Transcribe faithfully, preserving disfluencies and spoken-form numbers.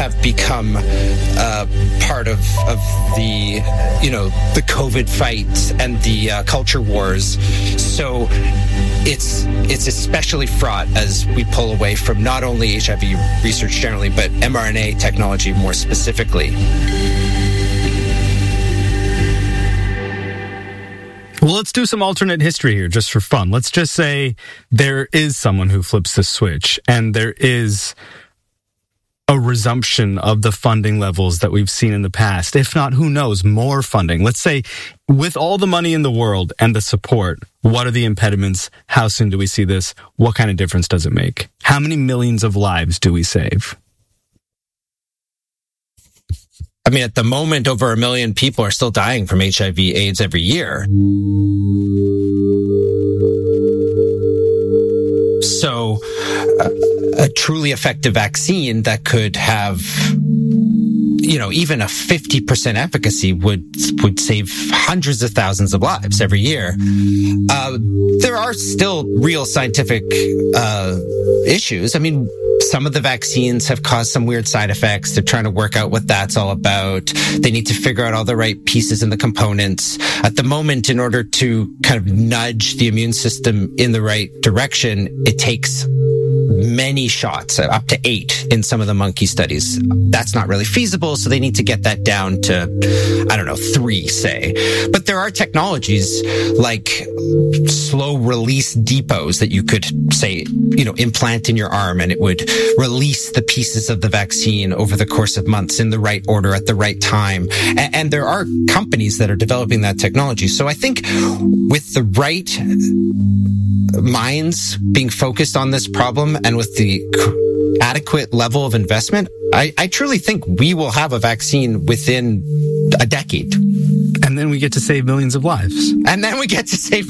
have become uh, part of, of the, you know, the COVID fight and the uh, culture wars. So it's it's especially fraught as we pull away from not only H I V research generally, but mRNA technology more specifically. Well, let's do some alternate history here just for fun. Let's just say there is someone who flips the switch and there is a resumption of the funding levels that we've seen in the past. If not, who knows, more funding. Let's say with all the money in the world and the support, what are the impediments? How soon do we see this? What kind of difference does it make? How many millions of lives do we save? I mean, at the moment, over a million people are still dying from H I V AIDS every year. So uh, a truly effective vaccine that could have, you know, even a fifty percent efficacy would would save hundreds of thousands of lives every year. Uh, there are still real scientific uh, issues. I mean, some of the vaccines have caused some weird side effects. They're trying to work out what that's all about. They need to figure out all the right pieces and the components. At the moment, in order to kind of nudge the immune system in the right direction, it takes many shots, up to eight in some of the monkey studies. That's not really feasible, so they need to get that down to, I don't know, three, say. But there are technologies like slow release depots that you could, say, you know, implant in your arm, and it would release the pieces of the vaccine over the course of months in the right order at the right time. And, and there are companies that are developing that technology. So I think with the right minds being focused on this problem and with the adequate level of investment, I, I truly think we will have a vaccine within a decade. And then we get to save millions of lives. And then we get to save